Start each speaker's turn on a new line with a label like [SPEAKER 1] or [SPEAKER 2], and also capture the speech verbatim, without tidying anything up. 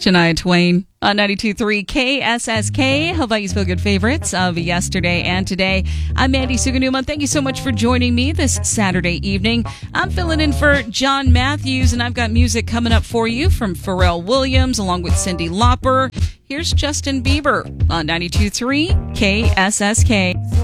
[SPEAKER 1] Shania Twain on ninety-two point three K S S K. Hope you feel good favorites of yesterday and today. I'm Mandy Suganuma. Thank you so much for joining me this Saturday evening. I'm filling in for John Matthews, and I've got music coming up for you from Pharrell Williams along with Cyndi Lauper. Here's Justin Bieber on ninety-two point three K S S K.